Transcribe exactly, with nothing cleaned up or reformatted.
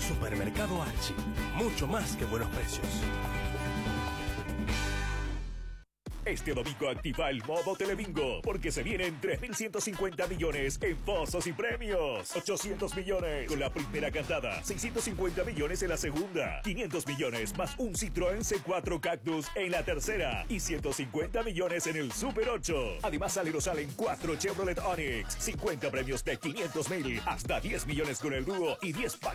Supermercado Archie, mucho más que buenos precios. Este domingo activa el modo Telebingo, porque se vienen tres mil ciento cincuenta millones en pozos y premios. ochocientos millones con la primera cantada, seiscientos cincuenta millones en la segunda, quinientos millones más un Citroën C cuatro Cactus en la tercera y ciento cincuenta millones en el Super ocho. Además salen o salen cuatro Chevrolet Onix, cincuenta premios de quinientos mil, hasta diez millones con el dúo y diez